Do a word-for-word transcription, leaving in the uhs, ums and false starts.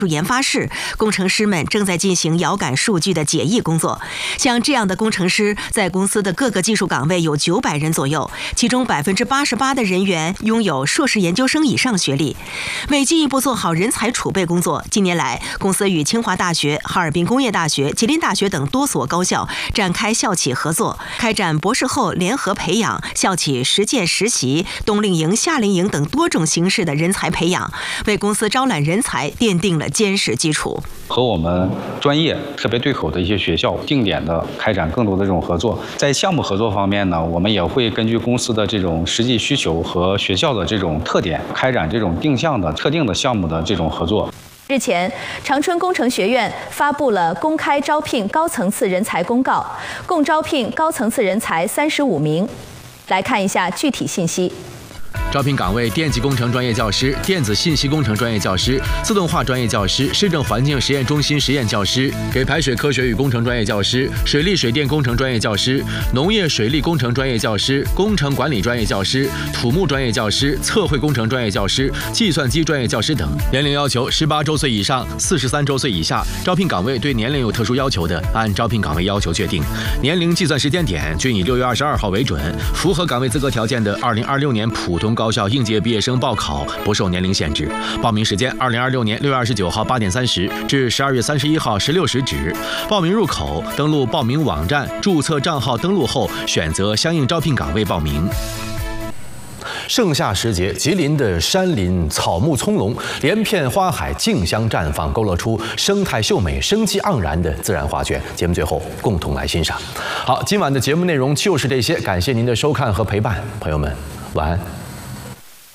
研发室，工程师们正在进行遥感数据的解译工作。像这样的工程师，在公司的各个技术岗位有九百人左右，其中百分之八十八的人员拥有硕士研究生以上学历。为进一步做好人才储备工作，近年来，公司与清华大学、哈尔滨工业大学、吉林大学等多所高校展开校企合作，开展博士后联合培养、校企实践实习、冬令营、夏令营等多种形式的人才培养，为公司招揽人才奠定了坚实基础。 和我们专业特别对口的一些学校定点的开展更多的这种合作。在项目合作方面呢，我们也会根据公司的这种实际需求和学校的这种特点，开展这种定向的特定的项目的这种合作。 日前，长春工程学院发布了公开招聘高层次人才公告，共招聘高层次人才三十五名。来看一下具体信息。 招聘岗位：电气工程专业教师、电子信息工程专业教师、自动化专业教师、市政环境实验中心实验教师、给排水科学与工程专业教师、水利水电工程专业教师、农业水利工程专业教师、工程管理专业教师、土木专业教师、测绘工程专业教师、计算机专业教师等。年龄要求：十八周岁以上，四十三周岁以下。招聘岗位对年龄有特殊要求的，按招聘岗位要求确定。年龄计算时间点均以六月二十二号为准。符合岗位资格条件的二零二六年普通高校应届毕业生报考不受年龄限制。报名时间：二零二六年六月二十九号八点三十至十二月三十一号十六时止。报名入口：登录报名网站，注册账号登录后，选择相应招聘岗位报名。 盛夏时节，吉林的山林草木葱茏，连片花海竞相绽放，勾勒出生态秀美、生机盎然的自然画卷。节目最后共同来欣赏。好，今晚的节目内容就是这些，感谢您的收看和陪伴，朋友们，晚安。